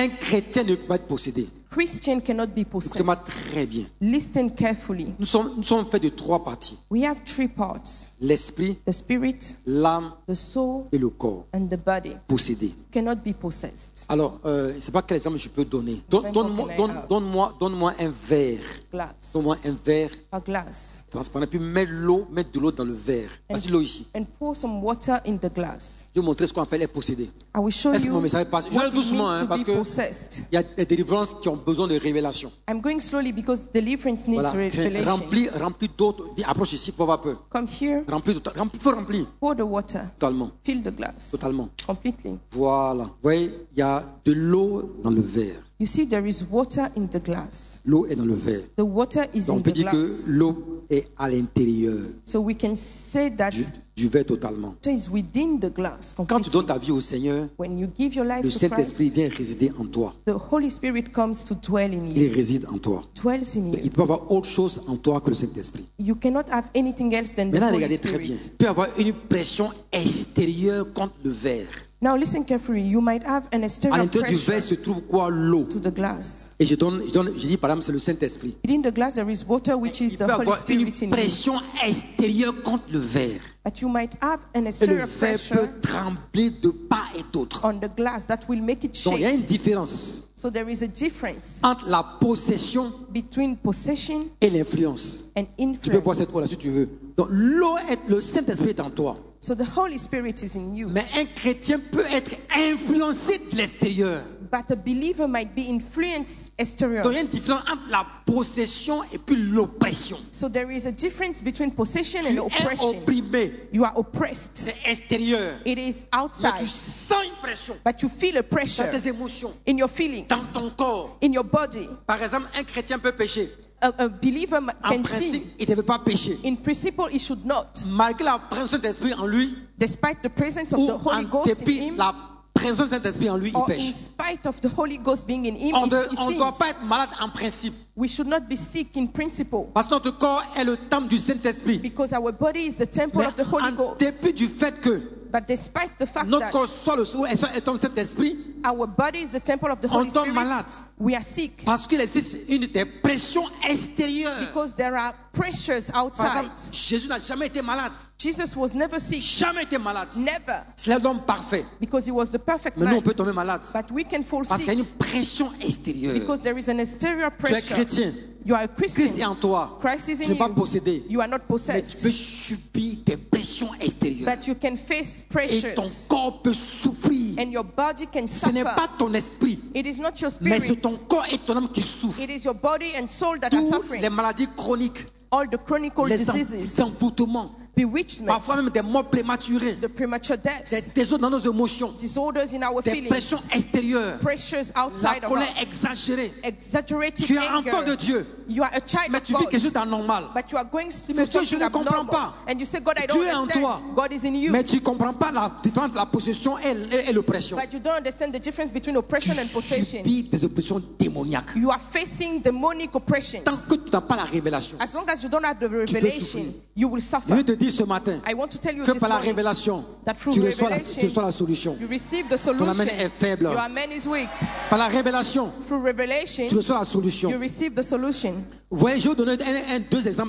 Un chrétien ne peut pas être possédé. Christian cannot be Écoutez-moi possessed. très bien. Listen carefully. Nous sommes faits de 3 parties. We have 3 parts: L'esprit, the spirit, l'âme the soul, et le corps. and the body. Possédé. Cannot be possessed. Alors, je ne sais pas quel exemple je peux donner. Example Donne-moi un verre. Glass. Donne-moi un verre A glass. transparent. Puis mettre de l'eau dans le verre. Voici l'eau ici. And pour some water in the glass. Je vais vous montrer ce qu'on appelle être possédé. I will show Est-ce que you mon message passe? Je what vais it doucement, means to parce be que possessed. il y a des délivrances qui ont besoin de révélation. I'm going slowly because deliverance needs Voilà. revelation. Remplis d'autres. Viens, approche ici pour avoir peur. Come here, Il faut remplir pour the water, totalement. fill the glass Totalement. completely. Voilà. Vous voyez, il y a de l'eau dans le verre. You see, there is water in the glass. L'eau est dans le verre. The water is Donc in on peut the dire glass. que l'eau est à l'intérieur So we can say that du verre totalement. water is within the glass Quand tu completely. donnes ta vie au Seigneur, When you give your life le to Saint-Esprit Christ, vient résider en toi. the Holy Spirit comes to dwell in Il you, réside en toi. dwells in Il you. peut y avoir autre chose en toi que le Saint-Esprit. You cannot have anything else than the Maintenant, Holy regardez très bien. Spirit. Il peut y avoir une pression extérieure contre le verre. Now listen carefully. You might have an À external l'intérieur du verre pressure se trouve quoi? L'eau. to the glass. Et je dis par exemple, c'est le Saint-Esprit. Within the glass there is water, which is Il the peut y Holy avoir Spirit une in you. pression extérieure contre le verre. But you might have an Et le exterior verre pressure peut trembler de part et d'autre. on the glass that will make it Donc il y a shake. une différence So there is a difference entre la possession between possession et l'influence. and Tu peux boire cette influence. eau là si tu veux. Donc le Saint-Esprit est en toi. So the Holy Spirit is in you. Mais un chrétien peut être influencé de l'extérieur. But a believer might be influenced exterior. Donc il y a une différence entre la possession et puis l'oppression. So there is a difference between possession Tu and es oppression. opprimé, You are oppressed. c'est extérieur. It is Mais tu outside. sens une pression But you feel a dans pressure tes émotions, in your feelings, dans ton corps. in your body. Par exemple, un chrétien peut pécher. A believer En can principe, sin. il ne devait pas pécher. In principle, he should not. Malgré la présence d'esprit en lui, Despite the presence of ou the en Holy Ghost in dépit him, la présence de Saint-Esprit en lui, il or in pêche. spite of the Holy Ghost being in him, On he ne doit sins. pas être malade en principe. We should not be sick in principle, Parce que notre corps est le temple du Saint-Esprit. because our body is the temple Mais of the Holy en Ghost. dépit du fait que But despite the fact notre that corps soit le temple du Saint-Esprit, our body is the temple of the on Holy tombe Spirit, malade. we are sick Parce qu'il existe une des pressions extérieures. because there are pressures Par outside. exemple, Jésus n'a jamais été malade. Jesus was never sick, Jamais été malade. never, C'est l'homme parfait. because he was the perfect Mais nous, on man. peut tomber malade. But we can fall Parce qu'il y a sick une pression extérieure. because there is an exterior Tu es pressure. chrétien. You are a Christ est Christian. en toi. Christ is Tu in n'es pas you. possédé. You are not Mais tu possessed, peux subir des pressions extérieures. but you can face Et ton pressures, corps peut souffrir. and your body can Ce n'est pas suffer. ton esprit, It is not your mais c'est spirit. ton corps et ton âme qui souffrent. It is your body and soul that are Toutes suffering. les maladies chroniques, All the chronic les diseases, envoûtements, bewitchment, parfois même des morts prématurées, the premature des deaths, désordres dans nos émotions, disorders in our des feelings, pressions extérieures, pressures la outside of colère us, exagérée. exaggerated Tu es enfant de anger. Dieu, You are a child mais of tu vis quelque God, chose d'anormal. but you are going Mais through Dieu, je something ne comprends abnormal. pas. And you say, God, I Dieu don't est en toi. understand. God is in you. Mais tu ne comprends pas la différence entre la possession et l'oppression. But you don't understand the difference between oppression and Tu possession. subis des oppressions démoniaques. You are facing demonic oppressions. Tant que tu n'as pas la révélation, As long as you don't have the peux revelation, souffrir. you will je suffer. veux te dire ce matin I want to tell you que this par la morning révélation, that through tu reçois revelation, la solution. you receive the Ton amen solution. est faible. Your amen is weak. Par la révélation, Through revelation, tu reçois la solution. you receive the solution. Vous voyez, je vais vous donner deux exemples.